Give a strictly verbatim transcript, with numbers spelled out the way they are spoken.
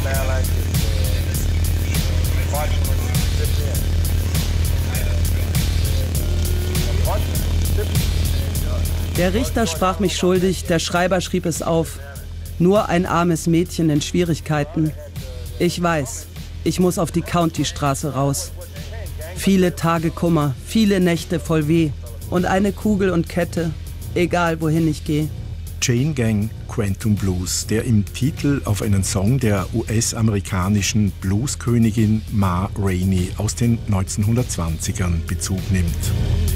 Der Richter sprach mich schuldig, der Schreiber schrieb es auf. Nur ein armes Mädchen in Schwierigkeiten. Ich weiß, ich muss auf die County-Straße raus. Viele Tage Kummer, viele Nächte voll Weh und eine Kugel und Kette, egal wohin ich gehe. Chain Gang Quantum Blues, der im Titel auf einen Song der U S-amerikanischen Blueskönigin Ma Rainey aus den neunzehnhundertzwanzigern Bezug nimmt.